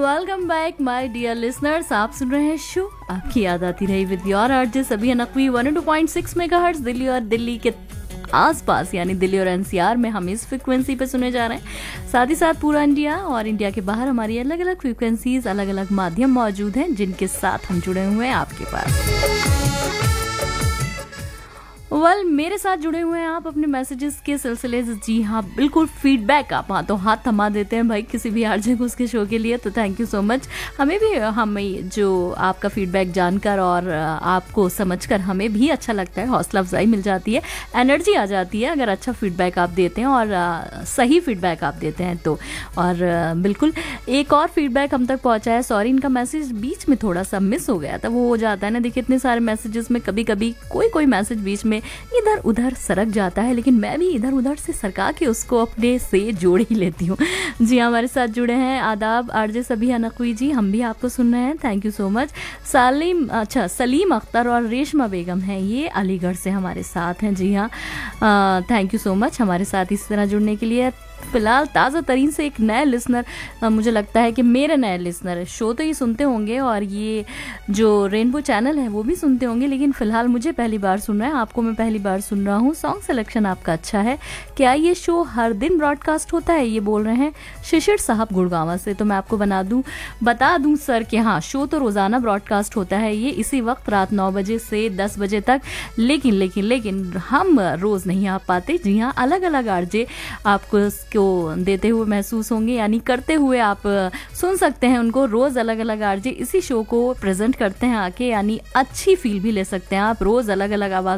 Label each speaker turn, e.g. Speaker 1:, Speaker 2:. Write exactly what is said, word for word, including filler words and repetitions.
Speaker 1: Welcome back my dear listeners. आप सुन रहे हैं शो आपकी याद आती रही विद योर आरजे सभी Naqvi one O two point six megahertz Delhi और दिल्ली के आसपास यानी दिल्ली और एनसीआर में हम इस फ्रिक्वेंसी पे सुने जा रहे हैं। साथ ही साथ पूरा इंडिया और इंडिया के बाहर हमारी अलग अलग फ्रिक्वेंसीज अलग अलग माध्यम मौजूद हैं जिनके साथ हम जुड़े हुए हैं आपके पास। वेल well, मेरे साथ जुड़े हुए हैं आप अपने मैसेजेस के सिलसिले से। जी हाँ, बिल्कुल फीडबैक आप हाँ तो हाथ थमा देते हैं भाई किसी भी आरजे को उसके शो के लिए, तो थैंक यू सो मच। हमें भी हमें जो आपका फीडबैक जानकर और आपको समझकर हमें भी अच्छा लगता है, हौसला अफजाई मिल जाती है, एनर्जी आ जाती है अगर अच्छा फीडबैक आप देते हैं और आ, सही फीडबैक आप देते हैं तो। और आ, बिल्कुल एक और फीडबैक हम तक पहुँचा है। सॉरी इनका मैसेज बीच में थोड़ा सा मिस हो गया था, वो हो जाता है ना, देखिए इतने सारे मैसेजेस में कभी कभी कोई कोई मैसेज बीच में इधर उधर सरक जाता है, लेकिन मैं भी इधर उधर से सरका के उसको अपने से जोड़ ही लेती हूँ। जी हमारे साथ जुड़े हैं आदाब आरजे सभी नकवी जी, हम भी आपको सुन रहे हैं, थैंक यू सो मच। सालिम अच्छा सलीम अख्तर और रेशमा बेगम हैं, ये अलीगढ़ से हमारे साथ हैं। जी हाँ, थैंक यू सो मच हमारे साथ इस तरह जुड़ने के लिए। फिलहाल ताज़ा तरीन से एक नए लिसनर, मुझे लगता है कि मेरे नए लिसनर शो तो ये सुनते होंगे और ये जो रेनबो चैनल है वो भी सुनते होंगे, लेकिन फ़िलहाल मुझे पहली बार सुन रहा है, आपको मैं पहली बार सुन रहा हूँ। सॉन्ग सिलेक्शन आपका अच्छा है। क्या ये शो हर दिन ब्रॉडकास्ट होता है, ये बोल रहे हैं शिशिर साहब गुड़गांव से। तो मैं आपको बना दूँ बता दूँ सर कि हाँ, शो तो रोज़ाना ब्रॉडकास्ट होता है, ये इसी वक्त रात नौ बजे से दस बजे तक, लेकिन लेकिन लेकिन हम रोज़ नहीं आ पाते। जी हाँ, अलग अलग आरजे आपको को देते हुए महसूस होंगे, यानी करते हुए आप सुन सकते हैं उनको। रोज़ अलग अलग आरजे इसी शो को प्रेजेंट करते हैं आके, यानी अच्छी फील भी ले सकते हैं आप। रोज़ अलग अलग आवाज़